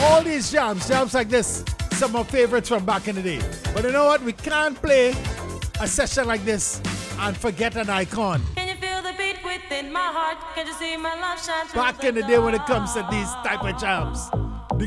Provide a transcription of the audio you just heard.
All these jams like this, some of my favorites from back in the day. But you know what? We can't play a session like this and forget an icon. Can you feel the beat within my heart? Can you see my love shine through Back in the day when it comes to these type of jams.